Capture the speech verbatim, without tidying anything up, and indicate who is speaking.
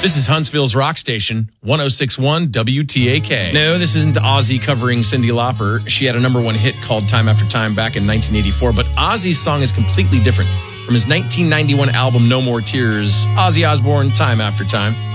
Speaker 1: This is Huntsville's rock station, one oh six point one W T A K. No, this isn't Ozzy covering Cyndi Lauper. She had a number one hit called Time After Time back in nineteen eighty-four, but Ozzy's song is completely different. From his nineteen ninety-one album, No More Tears, Ozzy Osbourne, Time After Time.